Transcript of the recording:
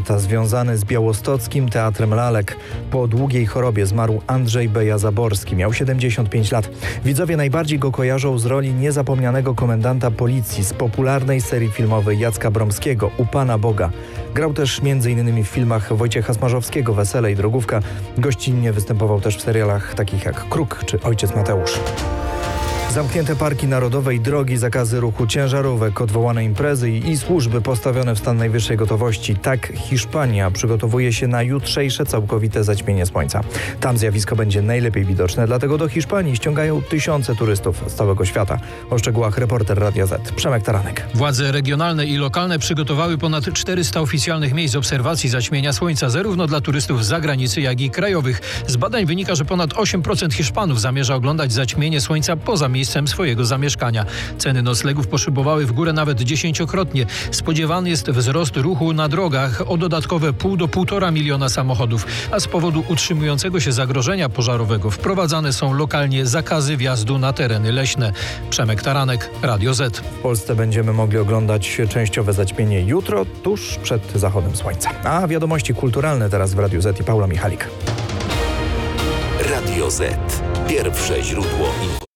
lata związany z białostockim Teatrem Lalek. Po długiej chorobie zmarł Andrzej Beja-Zaborski. Miał 75 lat. Widzowie najbardziej go kojarzą z roli niezapomnianego komendanta policji z popularnej serii filmowej Jacka Bromskiego U Pana Boga. Grał też m.in. w filmach Wojciecha Smarzowskiego Wesele i Drogówka. Gościnnie występował też w serialach takich jak Kruk czy Ojciec Mateusz. Zamknięte parki narodowe i drogi, zakazy ruchu ciężarówek, odwołane imprezy i służby postawione w stan najwyższej gotowości. Tak Hiszpania przygotowuje się na jutrzejsze całkowite zaćmienie słońca. Tam zjawisko będzie najlepiej widoczne, dlatego do Hiszpanii ściągają tysiące turystów z całego świata. O szczegółach reporter Radia Z, Przemek Taranek. Władze regionalne i lokalne przygotowały ponad 400 oficjalnych miejsc obserwacji zaćmienia słońca, zarówno dla turystów z zagranicy, jak i krajowych. Z badań wynika, że ponad 8% Hiszpanów zamierza oglądać zaćmienie słońca poza miejscem swojego zamieszkania. Ceny noclegów poszybowały w górę nawet 10-krotnie. Spodziewany jest wzrost ruchu na drogach o dodatkowe 0,5 do 1,5 miliona samochodów, a z powodu utrzymującego się zagrożenia pożarowego wprowadzane są lokalnie zakazy wjazdu na tereny leśne. Przemek Taranek, Radio Z. W Polsce będziemy mogli oglądać częściowe zaćmienie jutro, tuż przed zachodem słońca. A wiadomości kulturalne teraz w Radiu Z i Paula Michalik. Radio Z. Pierwsze źródło informacji.